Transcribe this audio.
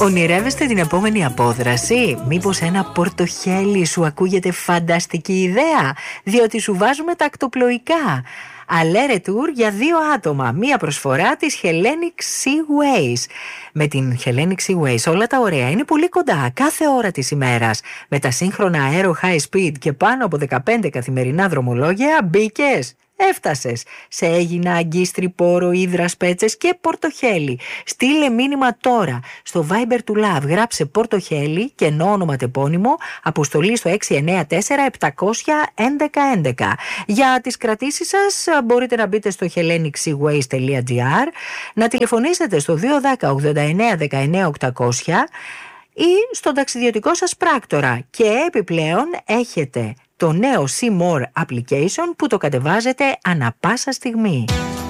Ονειρεύεστε την επόμενη απόδραση? Μήπως ένα πορτοχέλι σου ακούγεται φανταστική ιδέα? Διότι σου βάζουμε τα ακτοπλοϊκά. Αλέρε tour για 2 άτομα. Μία προσφορά της Hellenic Seaways. Με την Hellenic Seaways όλα τα ωραία είναι πολύ κοντά, κάθε ώρα της ημέρας. Με τα σύγχρονα αέρο high speed και πάνω από 15 καθημερινά δρομολόγια, μπήκες. Έφτασες σε Αίγινα, Αγκίστρι, Πόρο, Ύδρας, Πέτσες και Πορτοχέλι. Στείλε μήνυμα τώρα στο Viber του Love. Γράψε Πορτοχέλι και ενώ όνομα τεπώνυμο, αποστολή στο 694-700-1111. Για τις κρατήσεις σας μπορείτε να μπείτε στο hellenicseaways.gr, να τηλεφωνήσετε στο 210-89-19-800 ή στον ταξιδιωτικό σας πράκτορα. Και επιπλέον έχετε το νέο See More application που το κατεβάζετε ανα πάσα στιγμή.